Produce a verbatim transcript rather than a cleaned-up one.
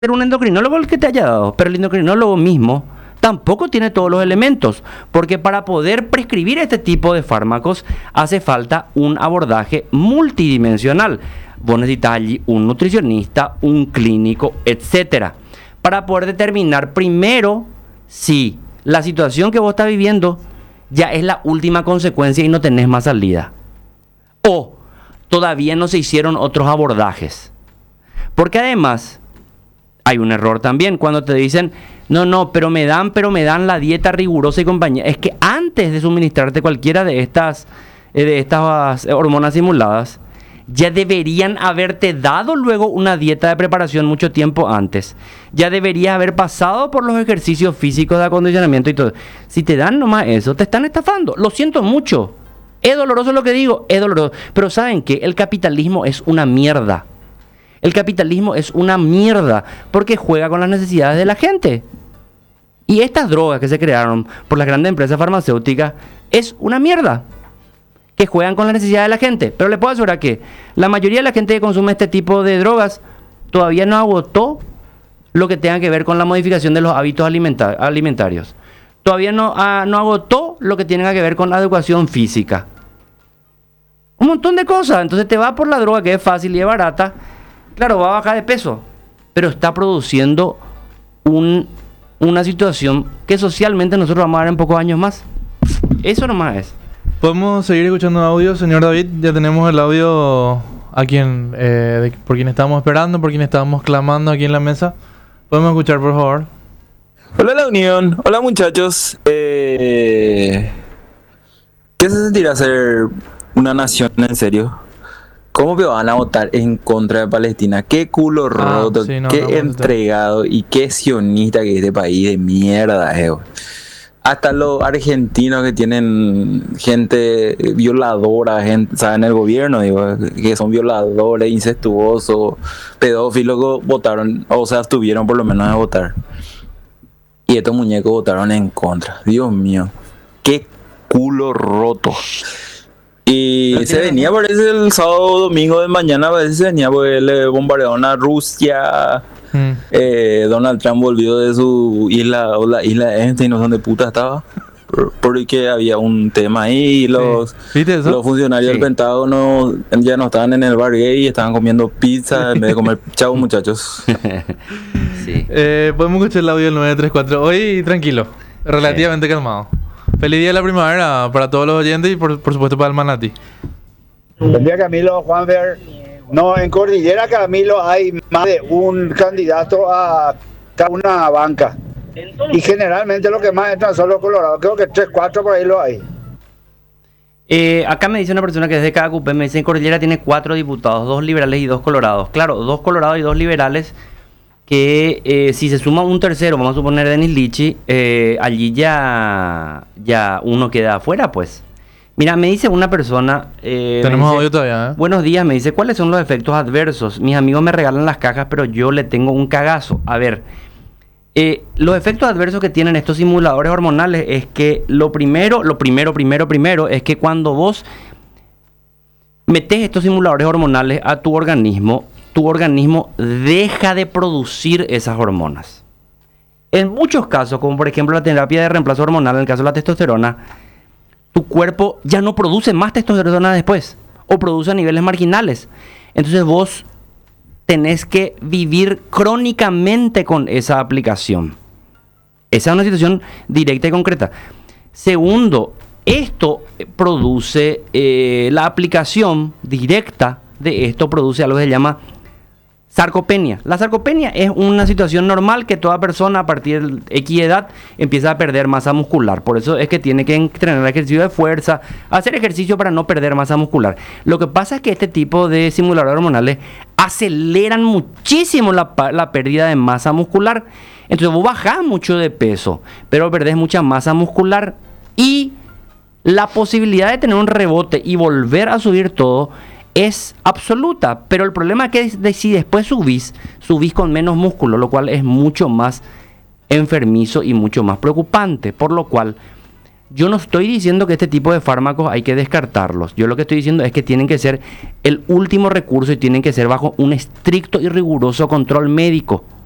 ser un endocrinólogo el que te haya dado, pero el endocrinólogo mismo tampoco tiene todos los elementos, porque para poder prescribir este tipo de fármacos hace falta un abordaje multidimensional. Vos necesitas allí un nutricionista, un clínico, etcétera, para poder determinar primero si la situación que vos estás viviendo ya es la última consecuencia y no tenés más salida, o todavía no se hicieron otros abordajes. Porque además hay un error también cuando te dicen, no, no, pero me dan, pero me dan la dieta rigurosa y compañía. Es que antes de suministrarte cualquiera de estas, eh, de estas hormonas simuladas, ya deberían haberte dado luego una dieta de preparación mucho tiempo antes. Ya deberías haber pasado por los ejercicios físicos de acondicionamiento y todo. Si te dan nomás eso, te están estafando. Lo siento mucho. Es doloroso lo que digo, es doloroso. Pero ¿saben qué? El capitalismo es una mierda. El capitalismo es una mierda porque juega con las necesidades de la gente. Y estas drogas que se crearon por las grandes empresas farmacéuticas es una mierda, que juegan con las necesidades de la gente. Pero le puedo asegurar que la mayoría de la gente que consume este tipo de drogas todavía no agotó lo que tenga que ver con la modificación de los hábitos alimenta- alimentarios. Todavía no, ah, no agotó lo que tiene que ver con la educación física. Un montón de cosas. Entonces te va por la droga que es fácil y es barata. Claro, va a bajar de peso, pero está produciendo un, una situación que socialmente nosotros vamos a ver en pocos años más. Eso nomás es. ¿Podemos seguir escuchando audio, señor David? Ya tenemos el audio a quien, eh, de, por quien estábamos esperando, por quien estábamos clamando aquí en la mesa. ¿Podemos escuchar, por favor? Hola La Unión, hola muchachos. Eh, ¿Qué se sentirá ser una nación en serio? ¿Cómo que van a votar en contra de Palestina? Qué culo Ah, roto, sí, no, qué no, no, entregado y qué sionista que es este país de mierda, eh. Hasta los argentinos que tienen gente violadora, gente, ¿saben? El gobierno, digo, que son violadores, incestuosos, pedófilos, votaron, o sea, estuvieron por lo menos a votar. Y estos muñecos votaron en contra. Dios mío, qué culo roto. Y se venía, parece, el sábado domingo de mañana, parece se venía, porque le bombardearon a Rusia. Hmm. Eh, Donald Trump volvió de su isla, o la isla de Einstein, no sé dónde puta estaba, porque había un tema ahí y los, sí. los funcionarios sí. del Pentágono ya no estaban en el bar gay y estaban comiendo pizza en vez de comer. Chau, muchachos. Sí. eh, podemos escuchar el audio del nueve tres cuatro. Hoy tranquilo, relativamente sí. calmado. Feliz día de la primavera para todos los oyentes y por, por supuesto para el Manati. Buen día, Camilo, Juanfer. No, en Cordillera, Camilo, hay más de un candidato a una banca. Y generalmente lo que más entran son los colorados. Creo que tres, cuatro por ahí lo hay. Eh, acá me dice una persona que desde cada C U P E me dice en Cordillera tiene cuatro diputados, dos liberales y dos colorados. Claro, dos colorados y dos liberales que eh, si se suma un tercero, vamos a suponer Denis Lichi, eh, allí ya, ya uno queda afuera, pues. Mira, me dice una persona... Eh, Tenemos dice, audio todavía, ¿eh? Buenos días, me dice, ¿cuáles son los efectos adversos? Mis amigos me regalan las cajas, pero yo le tengo un cagazo. A ver, eh, los efectos adversos que tienen estos simuladores hormonales es que lo primero, lo primero, primero, primero, es que cuando vos metes estos simuladores hormonales a tu organismo, tu organismo deja de producir esas hormonas. En muchos casos, como por ejemplo la terapia de reemplazo hormonal, en el caso de la testosterona, tu cuerpo ya no produce más testosterona después, o produce a niveles marginales. Entonces vos tenés que vivir crónicamente con esa aplicación. Esa es una situación directa y concreta. Segundo, esto produce, eh, la aplicación directa de esto produce algo que se llama sarcopenia. La sarcopenia es una situación normal que toda persona a partir de X edad empieza a perder masa muscular. Por eso es que tiene que entrenar ejercicio de fuerza, hacer ejercicio para no perder masa muscular. Lo que pasa es que este tipo de simuladores hormonales aceleran muchísimo la, la pérdida de masa muscular. Entonces vos bajás mucho de peso, pero perdés mucha masa muscular y la posibilidad de tener un rebote y volver a subir todo es absoluta, pero el problema es que de, si después subís, subís con menos músculo, lo cual es mucho más enfermizo y mucho más preocupante, por lo cual yo no estoy diciendo que este tipo de fármacos hay que descartarlos, yo lo que estoy diciendo es que tienen que ser el último recurso y tienen que ser bajo un estricto y riguroso control médico.